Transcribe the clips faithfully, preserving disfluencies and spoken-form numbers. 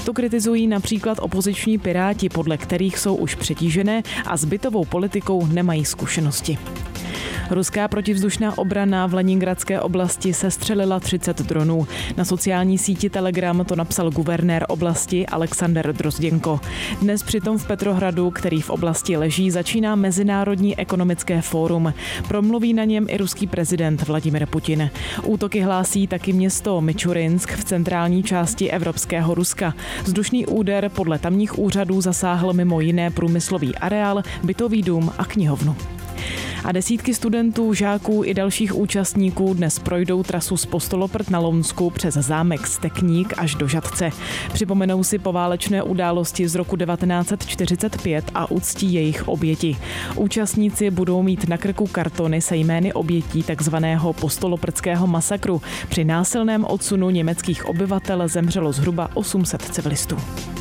To kritizují například opoziční Piráti, podle kterých jsou už přetížené a s bytovou politikou nemají zkušenosti. Ruská protivzdušná obrana v Leningradské oblasti sestřelila třicet dronů. Na sociální síti Telegram to napsal guvernér oblasti Alexander Drozděnko. Dnes přitom v Petrohradu, který v oblasti leží, začíná Mezinárodní ekonomické fórum. Promluví na něm i ruský prezident Vladimir Putin. Útoky hlásí taky město Mičurinsk v centrální části evropského Ruska. Vzdušný úder podle tamních úřadů zasáhl mimo jiné průmyslový areál, bytový dům a knihovnu. A desítky studentů, žáků i dalších účastníků dnes projdou trasu z Postoloprt na Lounsku přes zámek Stekník až do Žatce. Připomenou si poválečné události z roku devatenáct set čtyřicet pět a uctí jejich oběti. Účastníci budou mít na krku kartony se jmény obětí takzvaného postoloprtského masakru. Při násilném odsunu německých obyvatel zemřelo zhruba osm set civilistů.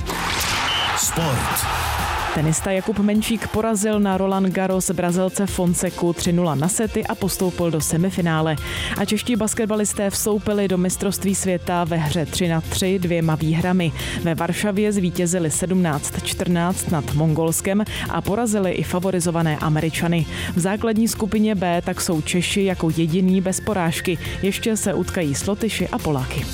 Sport. Tenista Jakub Menčík porazil na Roland Garros Brazilce Fonseku tři nula na sety a postoupil do semifinále. A čeští basketbalisté vstoupili do mistrovství světa ve hře tři na tři dvěma výhrami. Ve Varšavě zvítězili sedmnáct čtrnáct nad Mongolskem a porazili i favorizované Američany. V základní skupině B tak jsou Češi jako jediný bez porážky. Ještě se utkají s Lotyši a Poláky.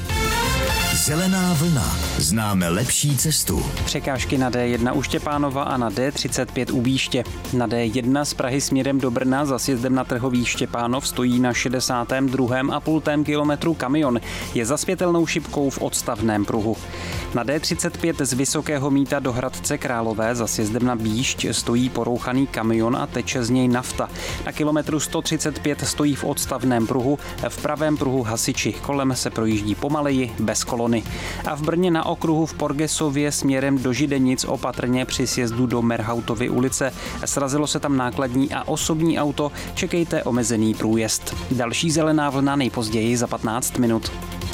Zelená vlna. Známe lepší cestu. Překážky na D jedna u Štěpánova a na D třicet pět u Výště. Na D jedna z Prahy směrem do Brna za sjezdem na trhový Štěpánov stojí na šedesátém druhém a půltém kilometru kamion. Je za světelnou šipkou v odstavném pruhu. Na D třicet pět z Vysokého Mýta do Hradce Králové za sjezdem na Bíšť stojí porouchaný kamion a teče z něj nafta. Na kilometru sto třicet pět stojí v odstavném pruhu, v pravém pruhu hasiči. Kolem se projíždí pomaleji, bez kolony. A v Brně na okruhu v Porgesově směrem do Židenic opatrně při sjezdu do Merhautovy ulice. Srazilo se tam nákladní a osobní auto, čekejte omezený průjezd. Další zelená vlna nejpozději za patnáct minut.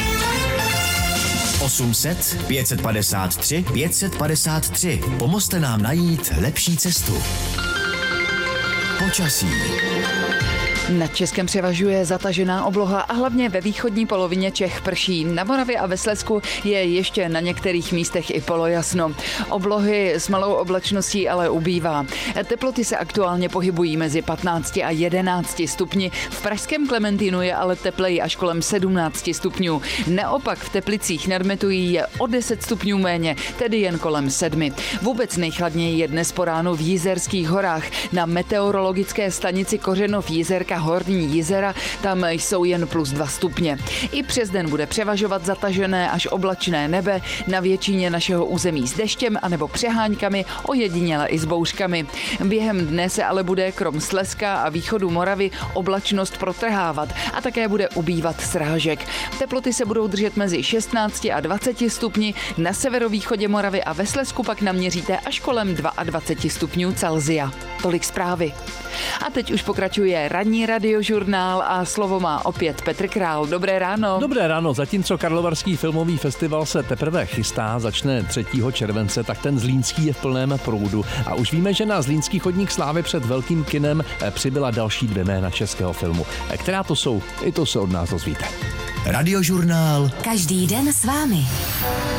osm set, pět set padesát tři, pět set padesát tři. Pomozte nám najít lepší cestu. Počasí. Nad Českem převažuje zatažená obloha a hlavně ve východní polovině Čech prší. Na Moravě a ve Slezsku je ještě na některých místech i polojasno. Oblohy s malou oblačností ale ubývá. Teploty se aktuálně pohybují mezi patnácti a jedenácti stupni. V pražském Klementínu je ale tepleji až kolem sedmnácti stupňů. Naopak v Teplicích nad Metují je o deset stupňů méně, tedy jen kolem sedmi. Vůbec nejchladněji je dnes po ránu v Jizerských horách. Na meteorologické stanici Kořenov Jizerka Horní Jizera, tam jsou jen plus dva stupně. I přes den bude převažovat zatažené až oblačné nebe, na většině našeho území s deštěm anebo přeháňkami, ojediněle i s bouřkami. Během dne se ale bude krom Slezska a východu Moravy oblačnost protrhávat a také bude ubývat srážek. Teploty se budou držet mezi šestnácti a dvaceti stupni, na severovýchodě Moravy a ve Slezsku pak naměříte až kolem dvacet dva stupňů Celsia. Tolik zprávy. A teď už pokračuje ranní radiožurnál a slovo má opět Petr Král. Dobré ráno. Dobré ráno. Zatímco Karlovarský filmový festival se teprve chystá, začne třetího července, tak ten zlínský je v plném proudu. A už víme, že na zlínský chodník slávy před velkým kinem přibyla další dvě jména českého filmu. Která to jsou? I to se od nás dozvíte. Radiožurnál. Každý den s vámi.